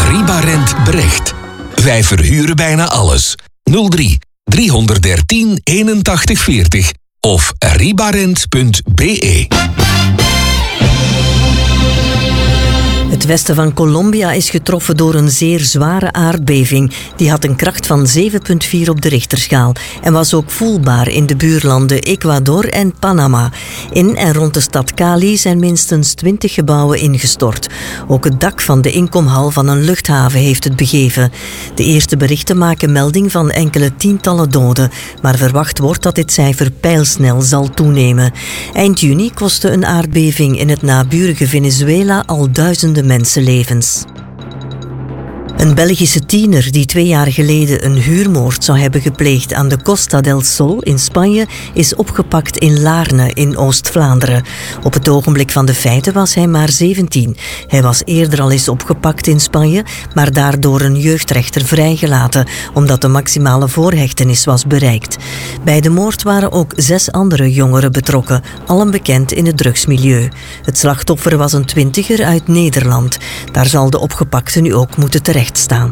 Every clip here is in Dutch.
Ribarent Brecht. Wij verhuren bijna alles. 03 313 81 40 of ribarent.be. Het westen van Colombia is getroffen door een zeer zware aardbeving. Die had een kracht van 7,4 op de Richterschaal en was ook voelbaar in de buurlanden Ecuador en Panama. In en rond de stad Cali zijn minstens 20 gebouwen ingestort. Ook het dak van de inkomhal van een luchthaven heeft het begeven. De eerste berichten maken melding van enkele tientallen doden, maar verwacht wordt dat dit cijfer pijlsnel zal toenemen. Eind juni kostte een aardbeving in het naburige Venezuela al duizenden mensenlevens. Een Belgische tiener die 2 jaar geleden een huurmoord zou hebben gepleegd aan de Costa del Sol in Spanje is opgepakt in Laarne in Oost-Vlaanderen. Op het ogenblik van de feiten was hij maar 17. Hij was eerder al eens opgepakt in Spanje, maar daardoor een jeugdrechter vrijgelaten, omdat de maximale voorhechtenis was bereikt. Bij de moord waren ook 6 andere jongeren betrokken, allen bekend in het drugsmilieu. Het slachtoffer was een 20er uit Nederland. Daar zal de opgepakte nu ook moeten terechtstaan.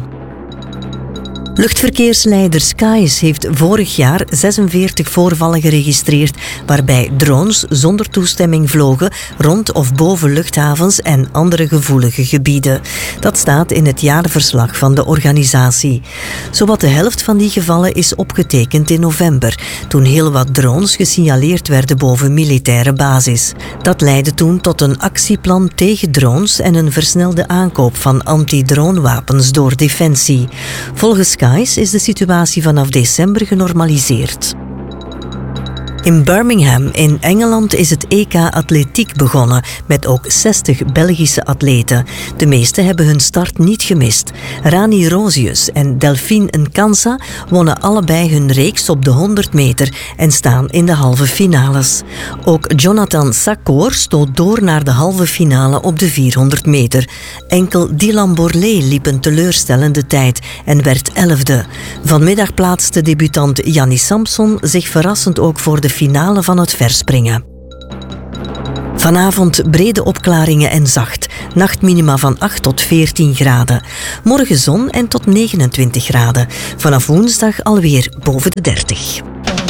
Luchtverkeersleider Skies heeft vorig jaar 46 voorvallen geregistreerd waarbij drones zonder toestemming vlogen rond of boven luchthavens en andere gevoelige gebieden. Dat staat in het jaarverslag van de organisatie. Zowat de helft van die gevallen is opgetekend in november, toen heel wat drones gesignaleerd werden boven militaire basis. Dat leidde toen tot een actieplan tegen drones en een versnelde aankoop van anti-dronewapens door Defensie. Volgens Skies is de situatie vanaf december genormaliseerd. In Birmingham in Engeland is het EK Atletiek begonnen, met ook 60 Belgische atleten. De meeste hebben hun start niet gemist. Rani Rosius en Delphine Nkansa wonnen allebei hun reeks op de 100 meter en staan in de halve finales. Ook Jonathan Sakor stoot door naar de halve finale op de 400 meter. Enkel Dylan Borlée liep een teleurstellende tijd en werd 11e. Vanmiddag plaatste debutant Yanni Samson zich verrassend ook voor de finale van het verspringen. Vanavond brede opklaringen en zacht. Nachtminima van 8 tot 14 graden. Morgen zon en tot 29 graden. Vanaf woensdag alweer boven de 30.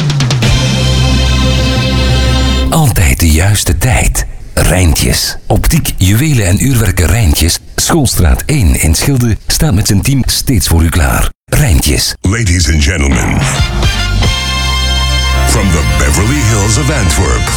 Altijd de juiste tijd. Rijntjes. Optiek, juwelen en uurwerken Rijntjes. Schoolstraat 1 in Schilde staat met zijn team steeds voor u klaar. Rijntjes. Ladies and gentlemen, from the Beverly Hills of Antwerp,